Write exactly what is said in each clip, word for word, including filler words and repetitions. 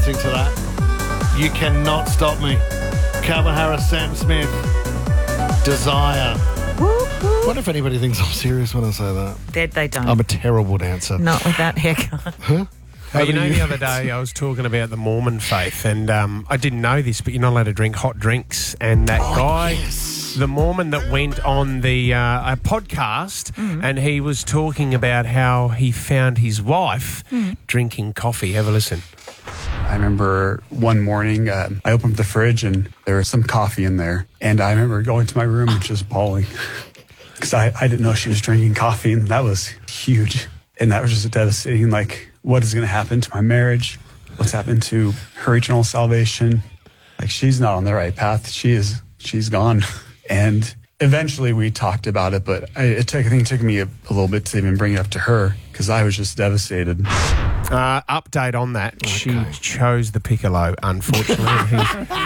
listening to that. You cannot stop me. Calvin Harris, Sam Smith, Desire. What if anybody thinks I'm serious when I say that? They, they don't. I'm a terrible dancer. Not with that haircut. Huh? Hey, you know, the other day I was talking about the Mormon faith, and um, I didn't know this, but you're not allowed to drink hot drinks. And that Oh, guy, yes. the Mormon that went on the uh, a podcast, and he was talking about how he found his wife drinking coffee. Have a listen. I remember one morning uh, I opened the fridge and there was some coffee in there. And I remember going to my room and just bawling because I, I didn't know she was drinking coffee, and that was huge. And that was just devastating. Like, what is going to happen to my marriage? What's happened to her eternal salvation? Like, she's not on the right path. She is, she's gone. And eventually we talked about it, but I, it took, I think it took me a, a little bit to even bring it up to her because I was just devastated. Uh, update on that. She chose the piccolo, unfortunately.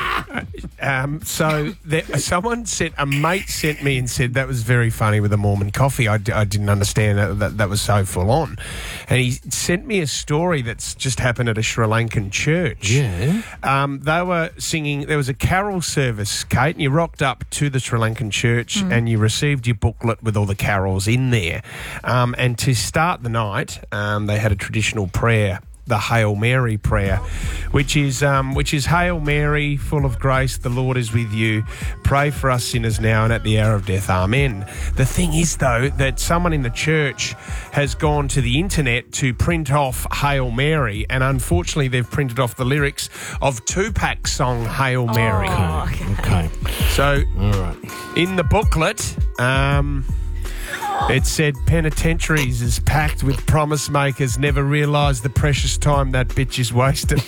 um, so there, someone sent, a mate sent me and said that was very funny with the Mormon coffee. I, d- I didn't understand that, that that was so full on. And he sent me a story that's just happened at a Sri Lankan church. Yeah. Um, they were singing, there was a carol service, Kate, and you rocked up to the Sri Lankan church and you received your booklet with all the carols in there. Um, and to start the night, um, they had a traditional prayer, the Hail Mary prayer, which is um, which is Hail Mary, full of grace, the Lord is with you. Pray for us sinners now and at the hour of death. Amen. The thing is, though, that someone in the church has gone to the internet to print off Hail Mary, and unfortunately they've printed off the lyrics of Tupac's song Hail Mary. Oh, okay. Okay. So All right. in the booklet, um, it said penitentiaries is packed with promise makers, never realise the precious time that bitch is wasted.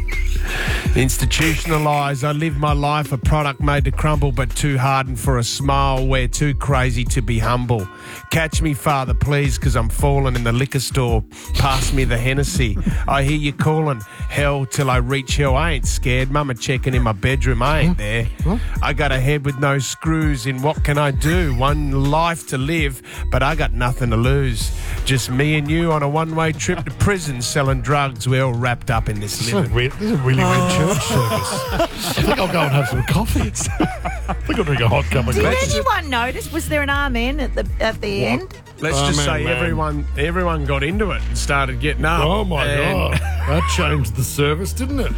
Institutionalised, I live my life a product made to crumble, but too hardened for a smile, we're too crazy to be humble. Catch me, Father, please, because I'm falling in the liquor store. Pass me the Hennessy. I hear you calling. Hell till I reach hell. I ain't scared. Mama checking in my bedroom. I ain't there. I got a head with no screws. In what can I do? One life to live, but I got nothing to lose. Just me and you on a one-way trip to prison selling drugs. We're all wrapped up in this This is a living. weird, this is a really weird church service. I think I'll go and have some coffee. I think I'll drink a hot cup of Did coffee. anyone notice? Was there an amen at the at the end? Let's Oh, just man, say man. everyone everyone got into it and started getting up. Oh, my And- God. That changed the service, didn't it?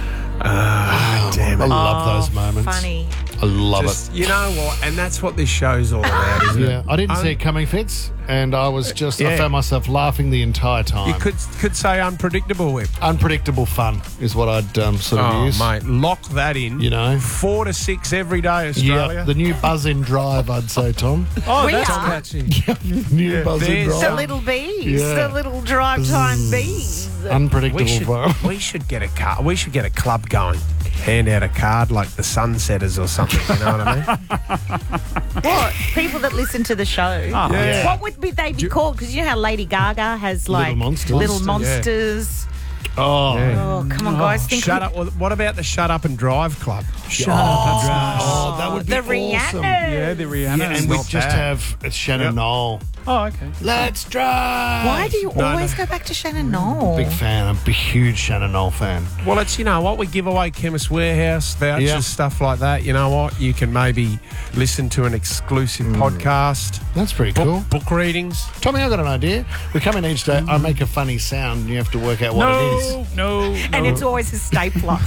Ah, damn I it. love Oh, those moments. Funny. I love Just, you know what? And that's what this show's all about, it. isn't Yeah, it? I didn't Un- see it coming, Fitz, and I was just, I Yeah. found myself laughing the entire time. You could could say unpredictable, Whip. Unpredictable fun is what I'd um, sort of Oh, use. mate, lock that in. You know. Four to six every day, Australia. Yeah, the new buzz-in drive, I'd say, Tom. oh, We that's are. catchy. New buzz-in there's- The drive. little bees, Yeah. the little drive time bees. Unpredictable We should, fun. we should get a car. We should get a club going. Hand out a card like the Sunsetters or something. You know what I mean? What? People that listen to the show. yeah. What would be they be called? Because you know how Lady Gaga has like Monsters. little Monsters, yeah. monsters. Oh, Oh, come on, guys. Think Shut up. Well, what about the Shut Up and Drive Club? Shut oh, that would be the awesome. Rihanna. Yeah, the Rihanna. Yeah, and we not just bad. have uh, Shannon Yep. Knoll. Oh, okay. Let's drive. Why do you No, always no. go back to Shannon Knoll? Big fan. I'm a huge Shannon Knoll fan. Well, it's, you know what, we give away Chemist Warehouse vouchers, Yeah. stuff like that. You know what? You can maybe listen to an exclusive podcast, That's pretty book, cool. book readings. Tommy, I've got an idea. We come in each day, I make a funny sound, and you have to work out what it is. No, no, And no. it's always a stapler.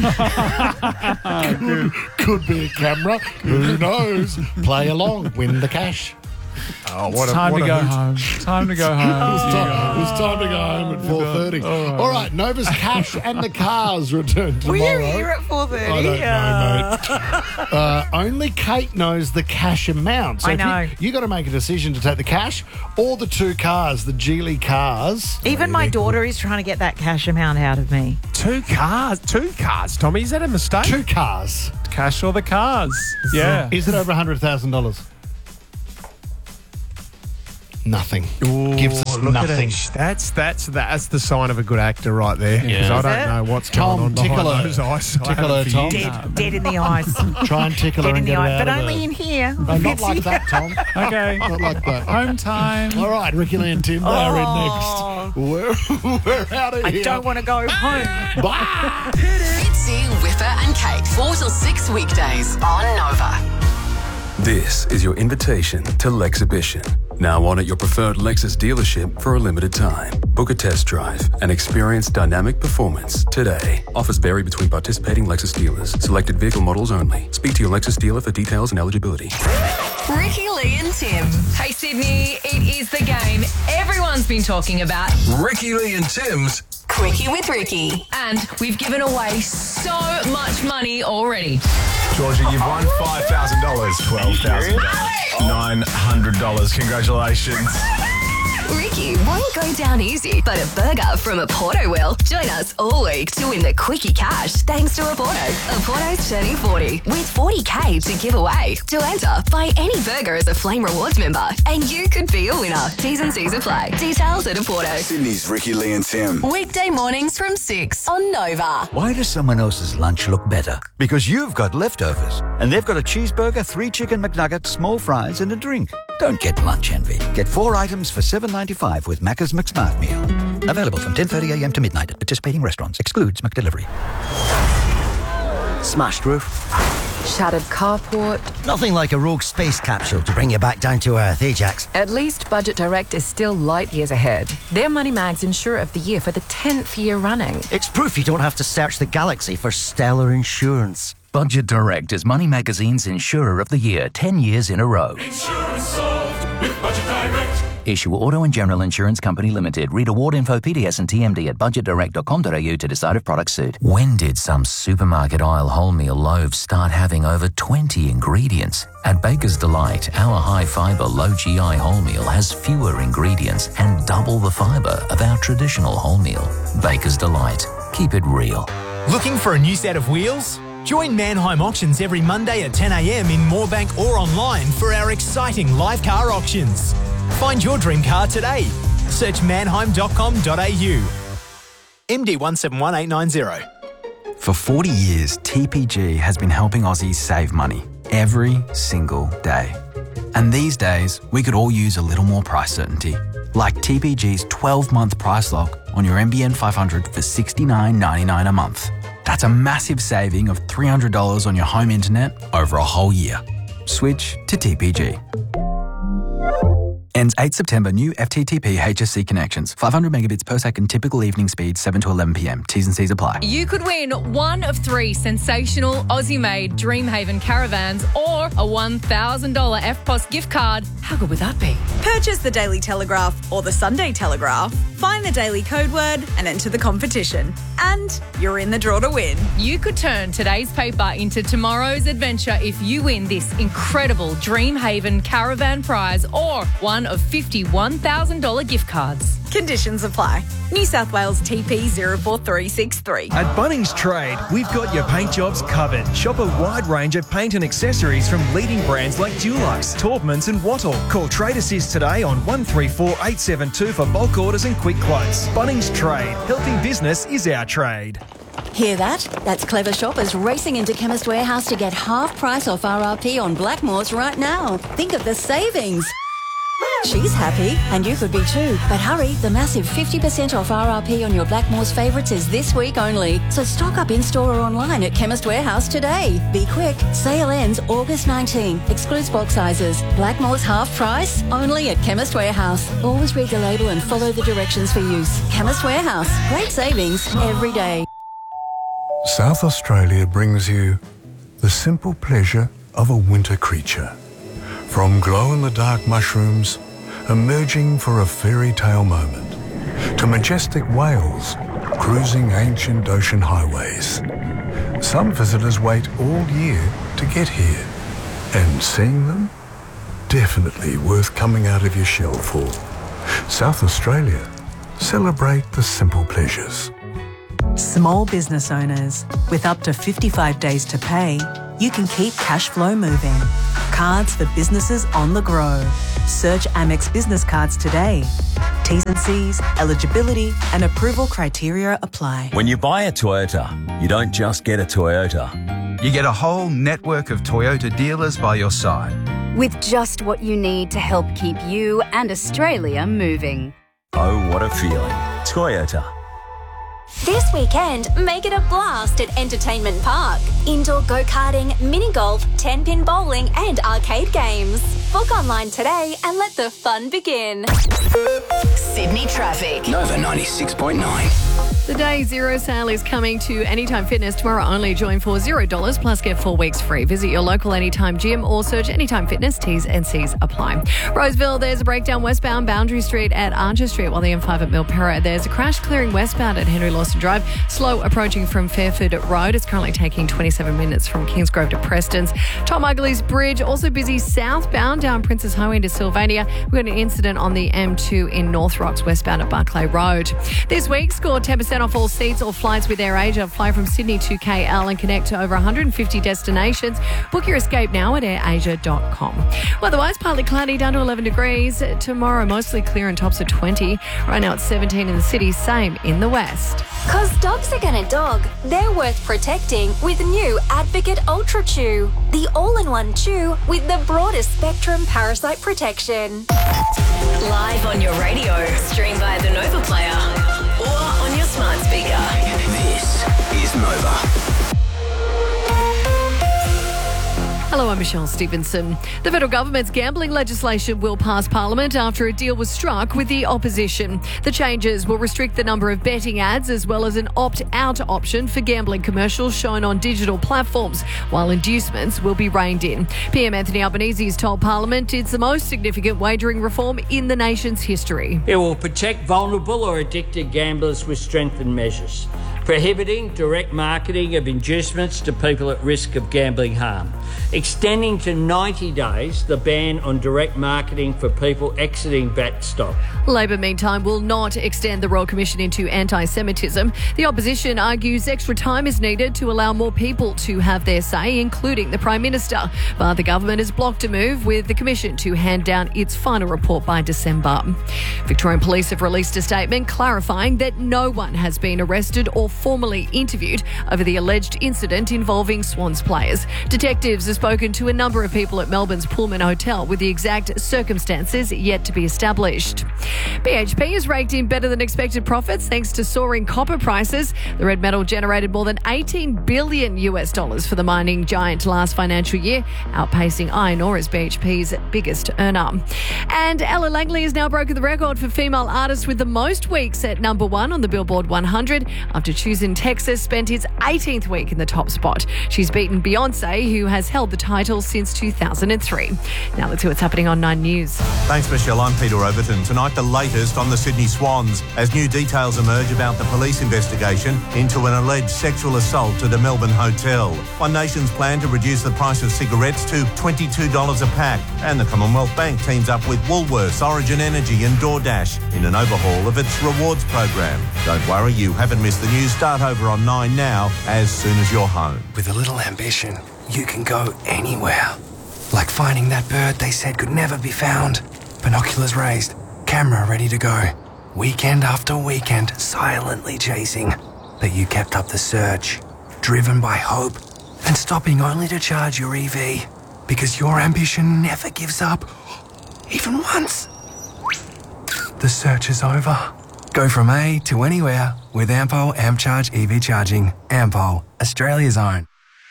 Could be a camera. Who knows? Play along. Win the cash. Oh, It's time to go home. Time to go home. It's time, it was time to go home at four thirty. All right, Nova's Cash and the Cars return Were tomorrow. you here at four thirty? I don't know, mate. Uh, only Kate knows the cash amount. So I if know. You, you got to make a decision to take the cash or the two cars, the Geely cars. Even my daughter is trying to get that cash amount out of me. Two cars. Two cars, Tommy. Is that a mistake? Two cars. Cash or the cars. Yeah. Is it over one hundred thousand dollars? nothing. Gives us Look at nothing. it. That's that's that's the sign of a good actor right there. Because I Is don't it? know what's Tom, going on tickle behind her. those eyes. I Tickle haven't her, for Tom. years. Dead, dead in the eyes. Try and tickle her Dead in and the get it eye, out but of only her. in here. No, not like that, Tom. Okay. Not like that. Home time. All right, Ricky Lee and Tim, they are Oh. in next. We're, we're out of I here. don't want to go home. Bye. Fitzy, Whipper and Kate, four till six weekdays on Nova. This is your invitation to Lexhibition. Now on at your preferred Lexus dealership for a limited time. Book a test drive and experience dynamic performance today. Offers vary between participating Lexus dealers. Selected vehicle models only. Speak to your Lexus dealer for details and eligibility. Ricky Lee and Tim. Hey Sydney, it is the game everyone's been talking about, Ricky Lee and Tim's Quickie with Ricky. and we've given away so much money already. Georgia, you've won five thousand dollars, twelve thousand dollars, nine hundred dollars. Congratulations. Ricky won't go down easy, but a burger from Oporto will. Join us all week to win the Quickie Cash thanks to Oporto. Oporto's turning forty with forty K to give away. To enter, buy any burger as a Flame Rewards member and you could be a winner. T's and C's apply. Details at Oporto. Sydney's Ricky Lee and Tim. Weekday mornings from six on Nova. Why does someone else's lunch look better? Because you've got leftovers. And they've got a cheeseburger, three chicken McNuggets, small fries, and a drink. Don't get lunch envy. Get four items for seven dollars ninety-five with Macca's McSmart Meal. Available from ten thirty a.m. to midnight at participating restaurants. Excludes McDelivery. Smashed roof. Shattered carport. Nothing like a rogue space capsule to bring you back down to earth, eh, Jax? At least Budget Direct is still light years ahead. They're Moneymags Insurer of the Year for the tenth year running. It's proof you don't have to search the galaxy for stellar insurance. Budget Direct is Money Magazine's Insurer of the Year ten years in a row. Insurance solved with Budget Direct. Issue Auto and General Insurance Company Limited. Read award info, P D S and T M D at budget direct dot com dot a u to decide if products suit. When did some supermarket aisle wholemeal loaves start having over twenty ingredients? At Baker's Delight, our high-fibre, low-G I wholemeal has fewer ingredients and double the fibre of our traditional wholemeal. Baker's Delight. Keep it real. Looking for a new set of wheels? Join Manheim Auctions every Monday at ten a.m. in Moorebank or online for our exciting live car auctions. Find your dream car today. Search manheim dot com dot a u. M D one seven one eight nine zero. For forty years, T P G has been helping Aussies save money every single day. And these days, we could all use a little more price certainty. Like T P G's twelve-month price lock on your M B N five hundred for sixty-nine ninety-nine a month. That's a massive saving of three hundred dollars on your home internet over a whole year. Switch to T P G. Ends eighth September. New F T T P H S C connections. five hundred megabits per second. Typical evening speed seven to eleven p.m. T's and C's apply. You could win one of three sensational Aussie-made Dreamhaven caravans or a one thousand dollars F P O S gift card. How good would that be? Purchase the Daily Telegraph or the Sunday Telegraph, find the daily code word and enter the competition. And you're in the draw to win. You could turn today's paper into tomorrow's adventure if you win this incredible Dreamhaven caravan prize or one of fifty-one thousand dollars gift cards. Conditions apply. New South Wales T P zero four three six three. At Bunnings Trade, we've got your paint jobs covered. Shop a wide range of paint and accessories from leading brands like Dulux, Taubmans and Wattle. Call Trade Assist today on one three four eight seven two for bulk orders and quick quotes. Bunnings Trade. Helping business is our trade. Hear that? That's clever shoppers racing into Chemist Warehouse to get half price off R R P on Blackmores right now. Think of the savings. She's happy, and you could be too. But hurry, the massive fifty percent off R R P on your Blackmores favourites is this week only. So stock up in-store or online at Chemist Warehouse today. Be quick. Sale ends August nineteenth. Excludes bulk sizes. Blackmores half price, only at Chemist Warehouse. Always read the label and follow the directions for use. Chemist Warehouse. Great savings every day. South Australia brings you the simple pleasure of a winter creature. From glow-in-the-dark mushrooms emerging for a fairy tale moment, to majestic whales cruising ancient ocean highways. Some visitors wait all year to get here, and seeing them, definitely worth coming out of your shell for. South Australia, celebrate the simple pleasures. Small business owners, with up to fifty-five days to pay, you can keep cash flow moving. Cards for businesses on the grow. Search Amex Business Cards today. T's and C's, eligibility and approval criteria apply. When you buy a Toyota, you don't just get a Toyota. You get a whole network of Toyota dealers by your side. With just what you need to help keep you and Australia moving. Oh, what a feeling. Toyota. This weekend, make it a blast at Entertainment Park. Indoor go-karting, mini-golf, ten-pin bowling and arcade games. Book online today and let the fun begin. Sydney traffic. Nova ninety-six point nine. The day zero sale is coming to Anytime Fitness tomorrow only. Join for zero dollars plus get four weeks free. Visit your local Anytime gym or search Anytime Fitness. T's and C's apply. Roseville, there's a breakdown westbound Boundary Street at Archer Street, while the M five at Milperra. There's a crash clearing westbound at Henry Lawson Drive. Slow approaching from Fairford Road. It's currently taking twenty-seven minutes from Kingsgrove to Preston's. Tom Ugly's Bridge, also busy southbound down Princess Highway into Sylvania. We've got an incident on the M two in North Rocks westbound at Barclay Road. This week, score ten percent off all seats or flights with AirAsia. Fly from Sydney to K L and connect to over one hundred fifty destinations. Book your escape now at air asia dot com. Otherwise, partly cloudy down to eleven degrees. Tomorrow, mostly clear and tops of twenty. Right now, it's seventeen in the city, same in the west. Cause dogs are gonna dog. They're worth protecting with new Advocate Ultra Chew. The all-in-one chew with the broadest spectrum parasite protection. Live on your radio, stream via the Nova Player or on your smart speaker. This is Nova. Hello, I'm Michelle Stevenson. The federal government's gambling legislation will pass Parliament after a deal was struck with the opposition. The changes will restrict the number of betting ads as well as an opt-out option for gambling commercials shown on digital platforms, while inducements will be reined in. P M Anthony Albanese has told Parliament it's the most significant wagering reform in the nation's history. It will protect vulnerable or addicted gamblers with strengthened measures, prohibiting direct marketing of inducements to people at risk of gambling harm, extending to ninety days the ban on direct marketing for people exiting bet stock. Labor, meantime, will not extend the Royal Commission into anti-Semitism. The opposition argues extra time is needed to allow more people to have their say, including the Prime Minister. But the government has blocked a move with the Commission to hand down its final report by December. Victorian Police have released a statement clarifying that no one has been arrested or formally interviewed over the alleged incident involving Swans players. Detectives have spoken to a number of people at Melbourne's Pullman Hotel with the exact circumstances yet to be established. B H P has raked in better than expected profits thanks to soaring copper prices. The red metal generated more than eighteen billion U S dollars for the mining giant last financial year, outpacing iron ore as B H P's biggest earner. And Ella Langley has now broken the record for female artists with the most weeks at number one on the Billboard one hundred after Choosing Texas spent its eighteenth week in the top spot. She's beaten Beyonce, who has held the title since two thousand three. Now let's see what's happening on Nine News. Thanks, Michelle. I'm Peter Overton. Tonight, the latest on the Sydney Swans as new details emerge about the police investigation into an alleged sexual assault at a Melbourne hotel. One Nation's plan to reduce the price of cigarettes to twenty-two dollars a pack. And the Commonwealth Bank teams up with Woolworths, Origin Energy and DoorDash in an overhaul of its rewards program. Don't worry, you haven't missed the news. Start over on Nine now as soon as you're home. With a little ambition, you can go anywhere. Like finding that bird they said could never be found. Binoculars raised, camera ready to go. Weekend after weekend, silently chasing. But you kept up the search, driven by hope, and stopping only to charge your E V. Because your ambition never gives up, even once. The search is over. Go from A to anywhere with Ampol AmpCharge E V charging. Ampol, Australia's own.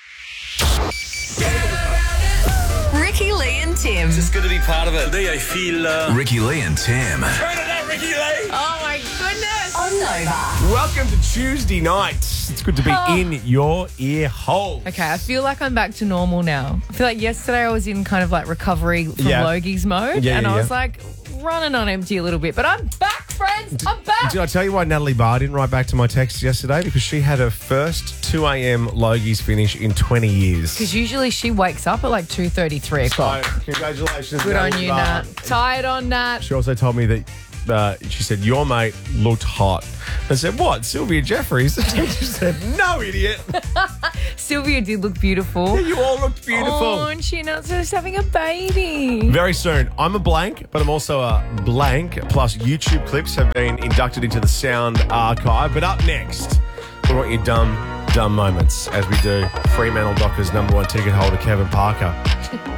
Ricky Lee and Tim. Just good to be part of it. Today I feel... Uh... Ricky Lee and Tim. Turn it up, Ricky Lee. Oh my goodness. On Nova. Welcome to Tuesday nights. It's good to be Oh. in your ear hole. Okay, I feel like I'm back to normal now. I feel like yesterday I was in kind of like recovery from Yeah. Logie's mode, Yeah, and yeah, I was yeah. like running on empty a little bit. But I'm back, friends. I'm back. Did I tell you why Natalie Barr didn't write back to my text yesterday? Because she had her first two a.m. Logies finish in twenty years. Because usually she wakes up at like two thirty, three o'clock. So, congratulations, Good on Natalie you, Barr. Nat. Tired on Nat. She also told me that uh, she said, your mate looked hot. I said, what, Sylvia Jeffries? She said, no, idiot. Sylvia did look beautiful. Yeah, you all looked beautiful. Oh, and she announced her having a baby. Very soon. I'm a blank, but I'm also a blank. Plus, YouTube clips have been inducted into the Sound Archive. But up next, we want your dumb, dumb moments as we do Fremantle Dockers number one ticket holder, Kevin Parker.